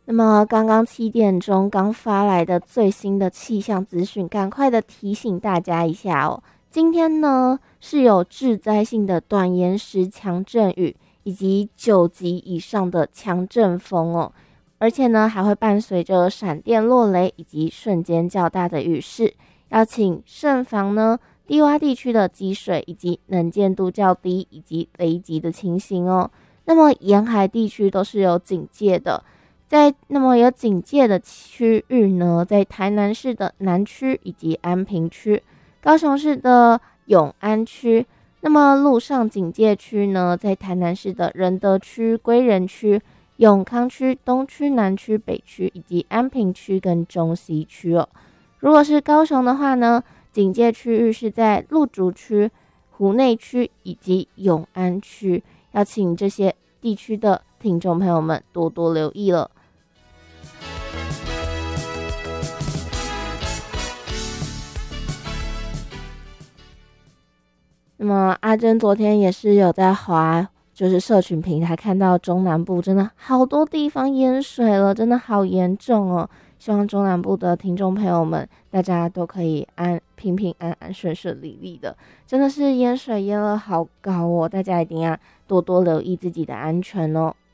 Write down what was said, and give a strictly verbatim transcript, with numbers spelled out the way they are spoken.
那么刚刚七点钟刚发来的最新的气象资讯，赶快的提醒大家一下哦。今天呢是有致灾性的短延时强阵雨，以及九级以上的强阵风哦，而且呢还会伴随着闪电落雷以及瞬间较大的雨势，要请慎防呢低洼地区的积水以及能见度较低以及雷击的情形哦。那么沿海地区都是有警戒的。在那么有警戒的区域呢，在台南市的南区以及安平区，高雄市的永安区。那么陆上警戒区呢，在台南市的仁德区、归仁区、永康区、东区、南区、北区以及安平区跟中西区哦。如果是高雄的话呢，警戒区域是在鹿竹区、湖内区以及永安区，要请这些地区的听众朋友们多多留意了。那么阿珍昨天也是有在滑，就是社群平台看到中南部真的好多地方淹水了，真的好严重哦。希望中南部的听众朋友们，大家都可以安平平安安、顺顺利利的。真的是淹水淹了好高哦，大家一定要多多留意自己的安全哦。